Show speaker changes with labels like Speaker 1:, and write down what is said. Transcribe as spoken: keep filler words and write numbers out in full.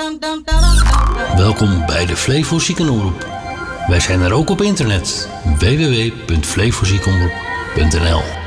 Speaker 1: Welkom bij de Flevo Ziekenomroep. Wij zijn er ook op internet. w w w punt flevo ziekenomroep punt n l